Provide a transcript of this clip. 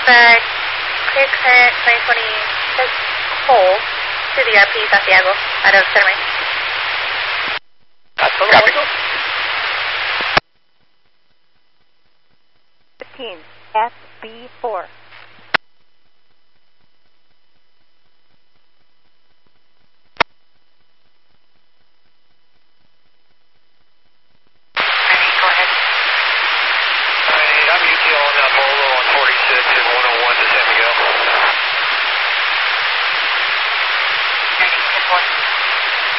Quebec, clear current 2020, says hold to the RP Santiago out of Center Main. Copy. 15, SB4. I'm UTL on that Bolo on 46 and 101.